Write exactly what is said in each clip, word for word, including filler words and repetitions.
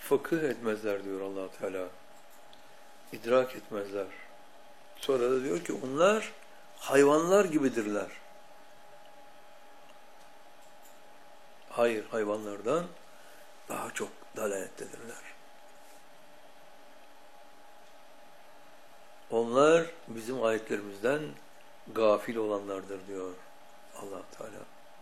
fıkıh etmezler diyor Allah Teala. İdrak etmezler. Sonra da diyor ki onlar hayvanlar gibidirler. Hayır, hayvanlardan daha çok dalalettedirler. Onlar bizim ayetlerimizden gafil olanlardır diyor Allah Teala.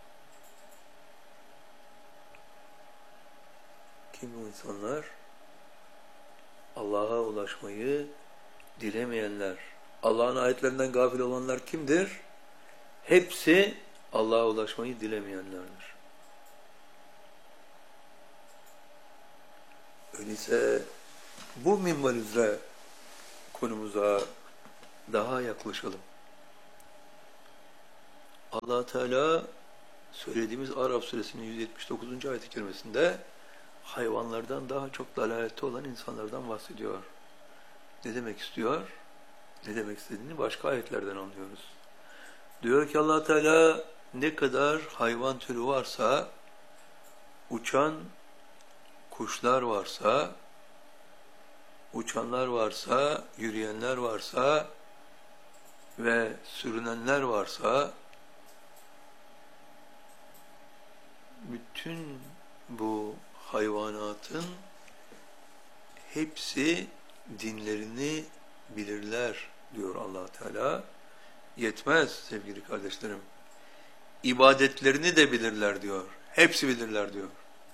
Kim bu insanlar? Allah'a ulaşmayı dilemeyenler. Allah'ın ayetlerinden gafil olanlar kimdir? Hepsi Allah'a ulaşmayı dilemeyenlerdir. Öyleyse bu minval üzere konumuza daha yaklaşalım. Allah Teala söylediğimiz Araf suresinin yüz yetmiş dokuzuncu ayet-i kerimesinde hayvanlardan daha çok dalalette olan insanlardan bahsediyor. Ne demek istiyor? Ne demek istediğini başka ayetlerden anlıyoruz. Diyor ki Allah Teala ne kadar hayvan türü varsa, uçan kuşlar varsa, uçanlar varsa, yürüyenler varsa ve sürünenler varsa, bütün bu hayvanatın hepsi dinlerini bilirler diyor Allah Teala. Yetmez sevgili kardeşlerim. İbadetlerini de bilirler diyor. Hepsi bilirler diyor.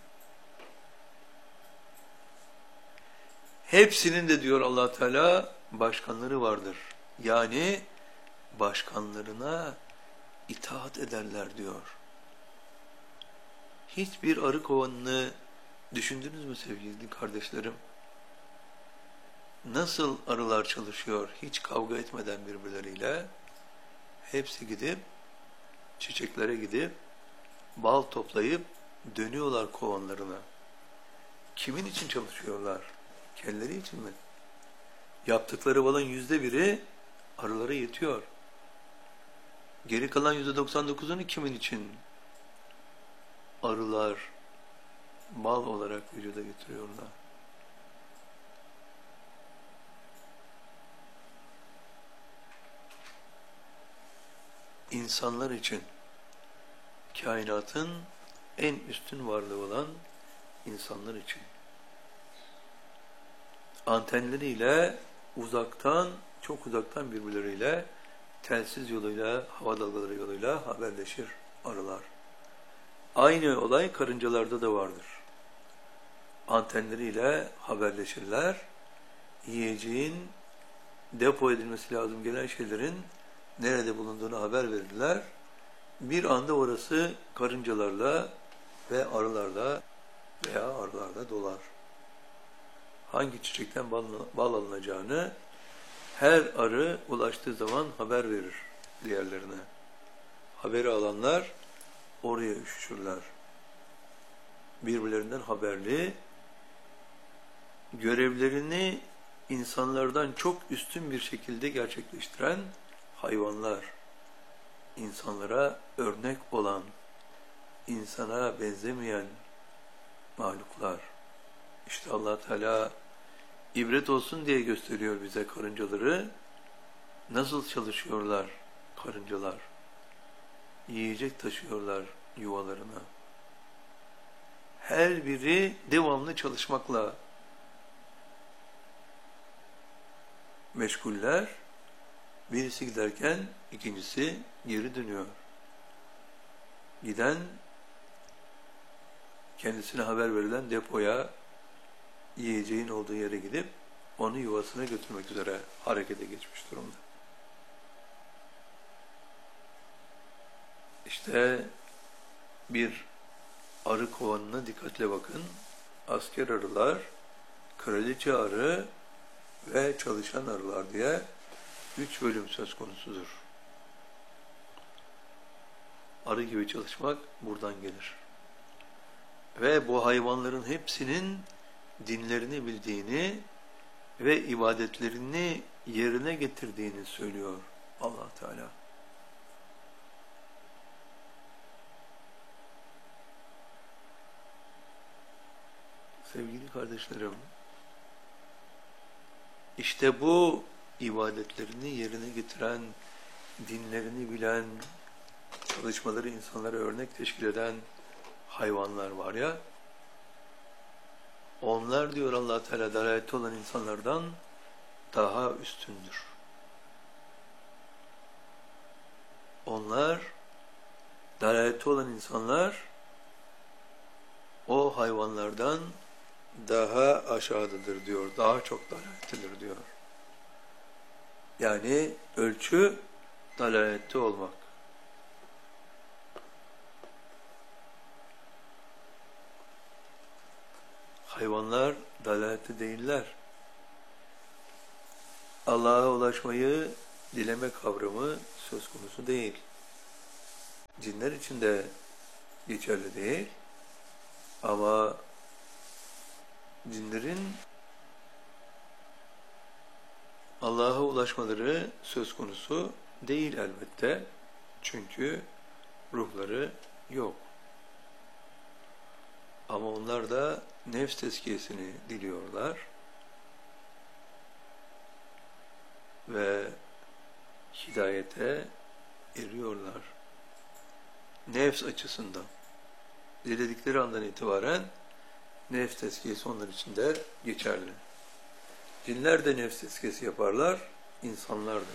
Hepsinin de diyor Allah Teala başkanları vardır. Yani başkanlarına itaat ederler diyor. Hiçbir arı kovanını düşündünüz mü sevgili kardeşlerim? Nasıl arılar çalışıyor hiç kavga etmeden birbirleriyle? Hepsi gidip, çiçeklere gidip, bal toplayıp dönüyorlar kovanlarına. Kimin için çalışıyorlar? Kendileri için mi? Yaptıkları balın yüzde biri arılara yetiyor. Geri kalan yüzde doksan dokuzunu kimin için? Arılar bal olarak vücuda getiriyorlar. İnsanlar için kainatın en üstün varlığı olan insanlar için antenleriyle uzaktan, çok uzaktan birbirleriyle telsiz yoluyla, hava dalgaları yoluyla haberleşir arılar. Aynı olay karıncalarda da vardır. Antenleriyle haberleşirler. Yiyeceğin depo edilmesi lazım gelen şeylerin nerede bulunduğunu haber verirler. Bir anda orası karıncalarla ve arılarla veya arılarla dolar. Hangi çiçekten bal, bal alınacağını her arı ulaştığı zaman haber verir diğerlerine. Haberi alanlar oraya üşüşürler. Birbirlerinden haberli, görevlerini insanlardan çok üstün bir şekilde gerçekleştiren hayvanlar, insanlara örnek olan, insana benzemeyen mahluklar. İşte Allah Teala ibret olsun diye gösteriyor bize karıncaları. Nasıl çalışıyorlar karıncalar? Yiyecek taşıyorlar yuvalarına. Her biri devamlı çalışmakla meşguller. Birisi giderken ikincisi geri dönüyor. Giden kendisine haber verilen depoya, yiyeceğin olduğu yere gidip onu yuvasına götürmek üzere harekete geçmiş durumda. İşte bir arı kovanına dikkatle bakın. Asker arılar, kraliçe arı ve çalışan arılar diye üç bölüm söz konusudur. Arı gibi çalışmak buradan gelir. Ve bu hayvanların hepsinin dinlerini bildiğini ve ibadetlerini yerine getirdiğini söylüyor Allah Teala. Sevgili kardeşlerim, işte bu ibadetlerini yerine getiren, dinlerini bilen, çalışmaları insanlara örnek teşkil eden hayvanlar var ya, onlar diyor Allah Teala dalalette olan insanlardan daha üstündür. Onlar, dalalette olan insanlar o hayvanlardan daha aşağıdadır diyor, daha çok dalalettedir diyor. Yani ölçü dalalette olmak. Hayvanlar dalalette değiller. Allah'a ulaşmayı dileme kavramı söz konusu değil. Cinler için de geçerli değil. Ama cinlerin Allah'a ulaşmaları söz konusu değil elbette. Çünkü ruhları yok. Ama onlar da nefs tezkiyesini diliyorlar. Ve hidayete eriyorlar. Nefs açısından. Diledikleri andan itibaren nefs tezkiyesi onlar için de geçerli. Cinler de nefs tezkiyesi yaparlar, insanlar da.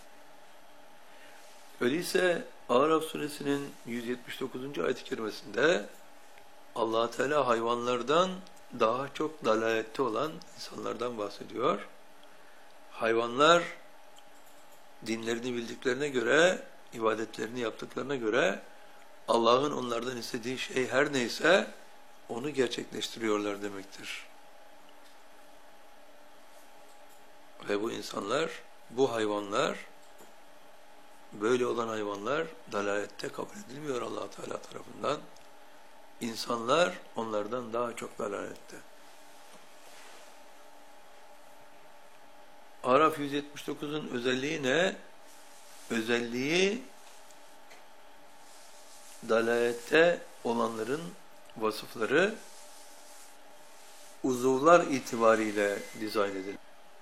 Öyleyse Araf suresinin yüz yetmiş dokuzuncu ayet-i kerimesinde Allah Teala hayvanlardan daha çok dalalette olan insanlardan bahsediyor. Hayvanlar dinlerini bildiklerine göre, ibadetlerini yaptıklarına göre Allah'ın onlardan istediği şey her neyse onu gerçekleştiriyorlar demektir. Ve bu insanlar, bu hayvanlar, böyle olan hayvanlar dalalette kabul edilmiyor Allah Teala tarafından. İnsanlar onlardan daha çok dalalette. Araf yüz yetmiş dokuzun özelliği ne? Özelliği dalalette olanların vasıfları uzuvlar itibariyle dizayn edilir.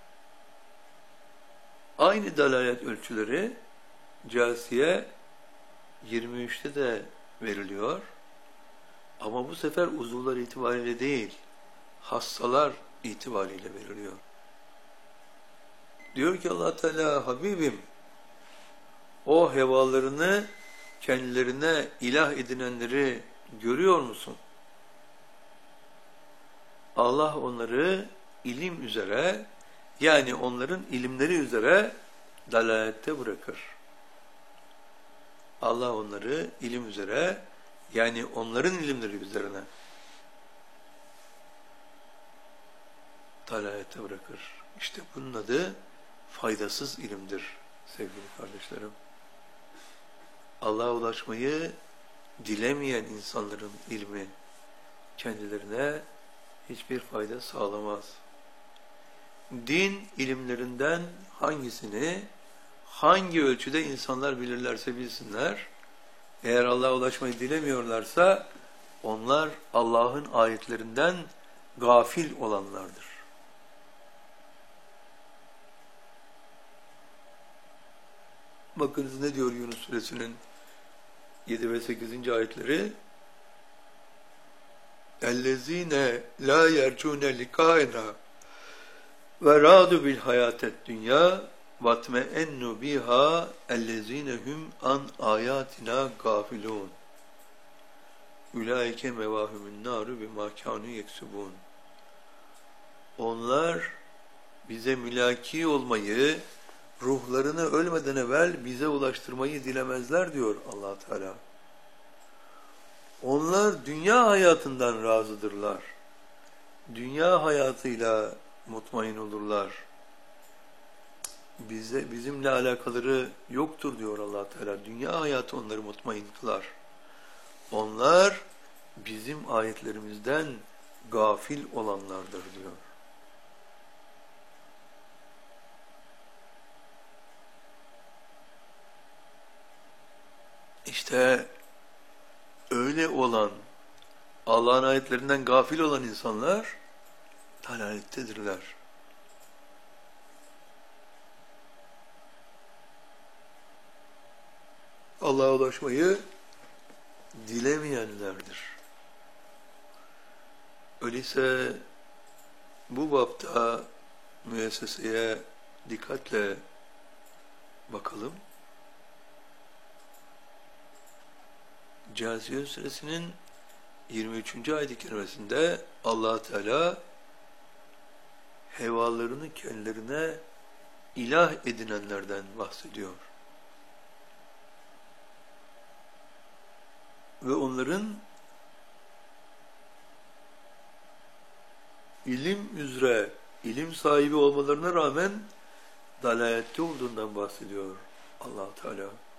Aynı dalalet ölçüleri Câsiye yirmi üçte de veriliyor. Ama bu sefer uzuvlar itibariyle değil, hassalar itibariyle veriliyor. Diyor ki Allah Teala, Habibim, o hevalarını kendilerine ilah edinenleri görüyor musun? Allah onları ilim üzere, yani onların ilimleri üzere dalalette bırakır. Allah onları ilim üzere, yani onların ilimleri üzerine dalalette bırakır. İşte bunun adı faydasız ilimdir sevgili kardeşlerim. Allah'a ulaşmayı dilemeyen insanların ilmi kendilerine hiçbir fayda sağlamaz. Din ilimlerinden hangisini, hangi ölçüde insanlar bilirlerse bilsinler, eğer Allah'a ulaşmayı dilemiyorlarsa onlar Allah'ın ayetlerinden gafil olanlardır. Bakınız ne diyor Yunus suresinin yedi ve sekizinci ayetleri? اَلَّذ۪ينَ لَا يَرْجُونَ لِقَائِنَا وَرَادُوا بِالْحَيَاةِ الدُّنْيَا وَاتْمَئَنُّوا بِهَا اَلَّذ۪ينَ هُمْ عَنْ آيَاتِنَا غَافِلُونَ اُولَٰئِكَ مَوَاهُمُ النَّارُ بِمَا كَانُوا يَكْسُبُونَ Onlar bize mülaki olmayı, ruhlarını ölmeden evvel bize ulaştırmayı dilemezler diyor Allah Teala. Onlar dünya hayatından razıdırlar. Dünya hayatıyla mutmain olurlar. Bize, bizimle alakaları yoktur diyor Allah Teala. Dünya hayatı onları mutmain kılar. Onlar bizim ayetlerimizden gafil olanlardır diyor. İşte öyle olan, Allah'ın ayetlerinden gafil olan insanlar dalalettedirler. Allah'a ulaşmayı dilemeyenlerdir. Öyleyse bu bapta müesseseye dikkatle bakalım. Câsiye suresinin yirmi üçüncü ayet-i kerimesinde Allah Teala hevalarını kendilerine ilah edinenlerden bahsediyor. Ve onların ilim üzere, ilim sahibi olmalarına rağmen dalalette olduğundan bahsediyor Allah Teala.